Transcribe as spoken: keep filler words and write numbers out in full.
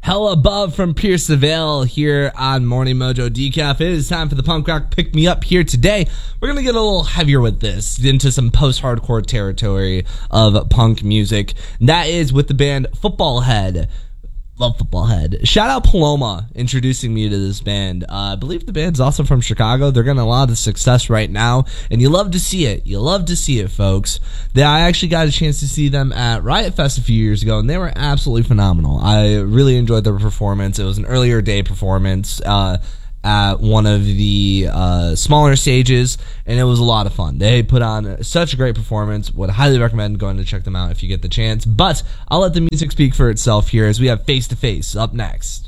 Hella Above from Pierce Seville here on Morning Mojo Decaf. It is time for the punk rock pick me up here today. We're going to get a little heavier with this, into some post-hardcore territory of punk music. That is with the band Football Head. Love Football Head. Shout out Paloma introducing me to this band. Uh, I believe the band's also from Chicago. They're getting a lot of success right now, and you love to see it. You love to see it, folks. They, I actually got a chance to see them at Riot Fest a few years ago, and they were absolutely phenomenal. I really enjoyed their performance. It was an earlier day performance uh, at one of the uh, smaller stages, and it was a lot of fun. They put on such a great performance. Would highly recommend going to check them out if you get the chance. But I'll let the music speak for itself here as we have Face to Face up next.